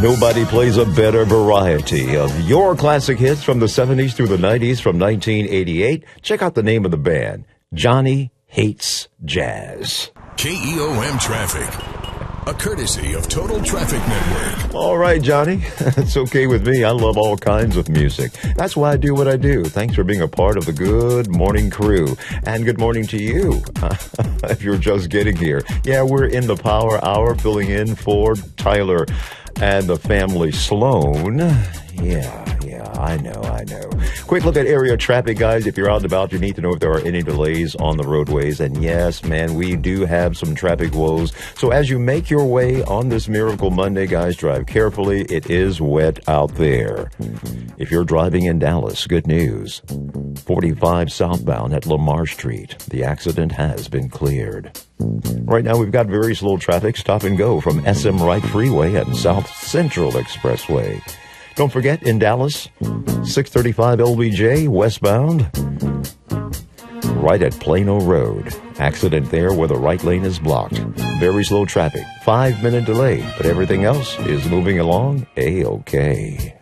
Nobody plays a better variety of your classic hits from the 70s through the 90s from 1988. Check out the name of the band, Johnny Hates Jazz. KEOM Traffic, a courtesy of Total Traffic Network. All right, Johnny. It's okay with me. I love all kinds of music. That's why I do what I do. Thanks for being a part of the Good Morning crew. And good morning to you, if you're just getting here. Yeah, we're in the Power Hour, filling in for Tyler and the family Sloan. Yeah, I know. Quick look at area traffic, guys. If you're out and about, you need to know if there are any delays on the roadways. And yes, man, we do have some traffic woes. So as you make your way on this Miracle Monday, guys, drive carefully. It is wet out there. If you're driving in Dallas, good news. 45 southbound at Lamar Street. The accident has been cleared. Right now, we've got very slow traffic, stop and go from SM Wright Freeway and South Central Expressway. Don't forget, in Dallas, 635 LBJ westbound, right at Plano Road. Accident there where the right lane is blocked. Very slow traffic, 5-minute delay, but everything else is moving along A-OK.